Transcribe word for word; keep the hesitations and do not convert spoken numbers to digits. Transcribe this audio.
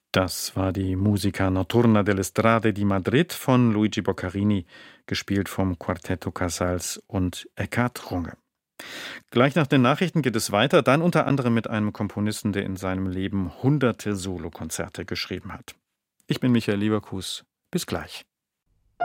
Das war die Musica Notturna delle Strade di Madrid von Luigi Boccarini, gespielt vom Quartetto Casals und Eckhard Runge. Gleich nach den Nachrichten geht es weiter, dann unter anderem mit einem Komponisten, der in seinem Leben hunderte Solokonzerte geschrieben hat. Ich bin Michael Lieberkuss. Bis gleich.